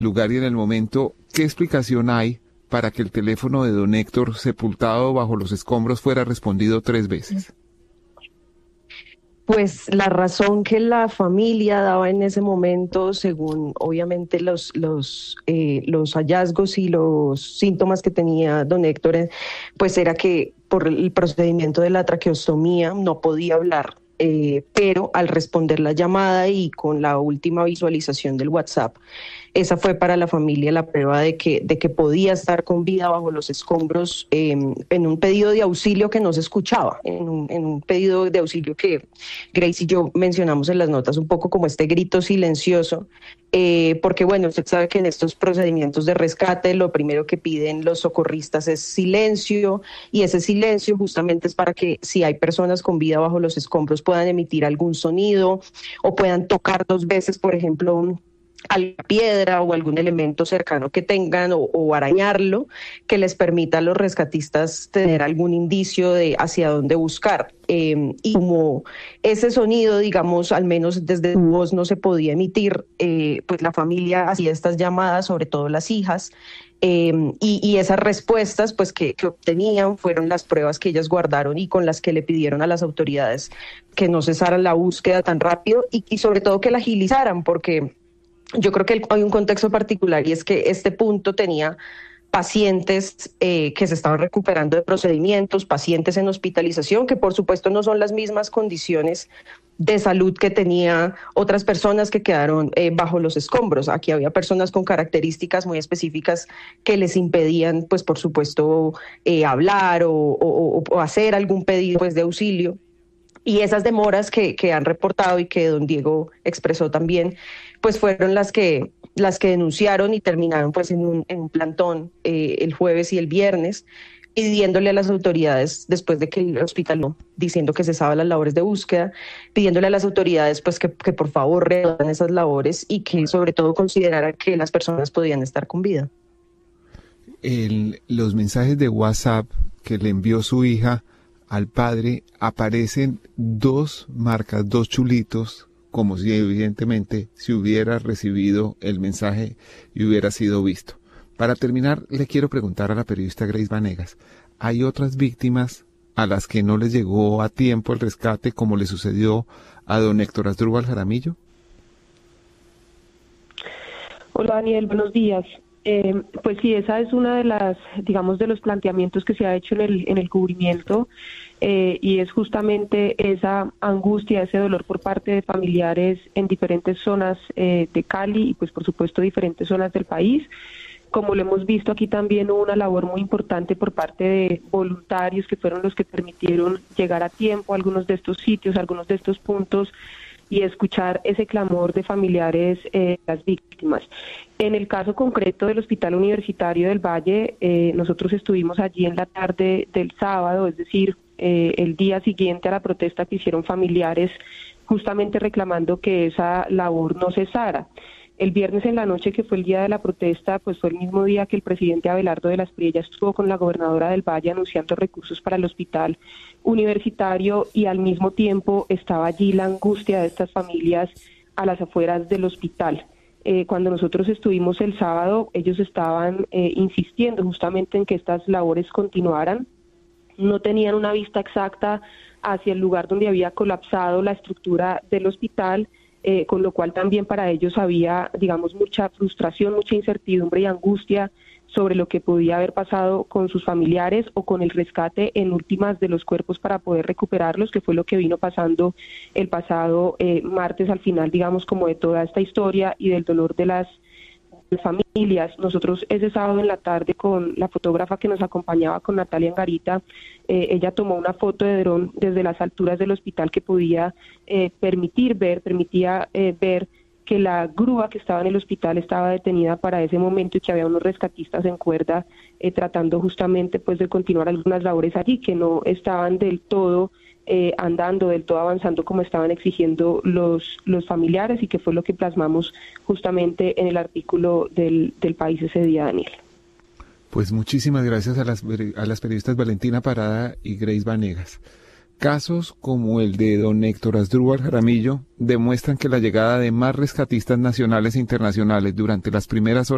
lugar y en el momento, ¿qué explicación hay para que el teléfono de don Héctor, sepultado bajo los escombros, fuera respondido 3 veces? Pues la razón que la familia daba en ese momento, según obviamente los hallazgos y los síntomas que tenía don Héctor, pues era que por el procedimiento de la traqueostomía no podía hablar, pero al responder la llamada y con la última visualización del WhatsApp, esa fue para la familia la prueba de que podía estar con vida bajo los escombros, en un pedido de auxilio que no se escuchaba, en un pedido de auxilio que Grace y yo mencionamos en las notas un poco como este grito silencioso, porque bueno, usted sabe que en estos procedimientos de rescate lo primero que piden los socorristas es silencio, y ese silencio justamente es para que si hay personas con vida bajo los escombros puedan emitir algún sonido o puedan tocar 2 veces, por ejemplo, a la piedra o algún elemento cercano que tengan o arañarlo, que les permita a los rescatistas tener algún indicio de hacia dónde buscar. Y como ese sonido, digamos, al menos desde su voz no se podía emitir, pues la familia hacía estas llamadas, sobre todo las hijas, y esas respuestas pues que obtenían fueron las pruebas que ellas guardaron y con las que le pidieron a las autoridades que no cesaran la búsqueda tan rápido y sobre todo que la agilizaran, porque yo creo que hay un contexto particular y es que este punto tenía pacientes que se estaban recuperando de procedimientos, pacientes en hospitalización, que por supuesto no son las mismas condiciones de salud que tenía otras personas que quedaron bajo los escombros. Aquí había personas con características muy específicas que les impedían, pues por supuesto, hablar o hacer algún pedido pues, de auxilio. Y esas demoras que han reportado y que don Diego expresó también, pues fueron las que denunciaron y terminaron pues en un plantón el jueves y el viernes, pidiéndole a las autoridades, después de que el hospital no, diciendo que cesaba las labores de búsqueda, pidiéndole a las autoridades pues que por favor reanudaran esas labores y que sobre todo consideraran que las personas podían estar con vida. Los mensajes de WhatsApp que le envió su hija al padre aparecen 2 marcas, 2 chulitos, como si evidentemente se hubiera recibido el mensaje y hubiera sido visto. Para terminar, le quiero preguntar a la periodista Grace Vanegas, ¿hay otras víctimas a las que no les llegó a tiempo el rescate como le sucedió a don Héctor Asdrúbal Jaramillo? Hola Daniel, buenos días. Pues sí, esa es una de las, digamos, de los planteamientos que se ha hecho en el cubrimiento, y es justamente esa angustia, ese dolor por parte de familiares en diferentes zonas de Cali y pues por supuesto diferentes zonas del país. Como lo hemos visto aquí también hubo una labor muy importante por parte de voluntarios que fueron los que permitieron llegar a tiempo a algunos de estos sitios, a algunos de estos puntos y escuchar ese clamor de familiares de las víctimas. En el caso concreto del Hospital Universitario del Valle, nosotros estuvimos allí en la tarde del sábado, es decir, el día siguiente a la protesta que hicieron familiares, justamente reclamando que esa labor no cesara. El viernes en la noche, que fue el día de la protesta, pues fue el mismo día que el presidente Abelardo de las Priellas estuvo con la gobernadora del Valle anunciando recursos para el hospital universitario y al mismo tiempo estaba allí la angustia de estas familias a las afueras del hospital. Cuando nosotros estuvimos el sábado, ellos estaban insistiendo justamente en que estas labores continuaran. No tenían una vista exacta hacia el lugar donde había colapsado la estructura del hospital, con lo cual también para ellos había, digamos, mucha frustración, mucha incertidumbre y angustia sobre lo que podía haber pasado con sus familiares o con el rescate en últimas de los cuerpos para poder recuperarlos, que fue lo que vino pasando el pasado martes al final, digamos, como de toda esta historia y del dolor de las familias. Nosotros ese sábado en la tarde con la fotógrafa que nos acompañaba, con Natalia Angarita, ella tomó una foto de dron desde las alturas del hospital que podía permitía ver que la grúa que estaba en el hospital estaba detenida para ese momento y que había unos rescatistas en cuerda tratando justamente pues de continuar algunas labores allí que no estaban del todo andando, del todo avanzando como estaban exigiendo los familiares, y que fue lo que plasmamos justamente en el artículo del País ese día, Daniel. Pues muchísimas gracias a las periodistas Valentina Parada y Grace Vanegas. Casos como el de don Héctor Asdrúbal Jaramillo demuestran que la llegada de más rescatistas nacionales e internacionales durante las primeras horas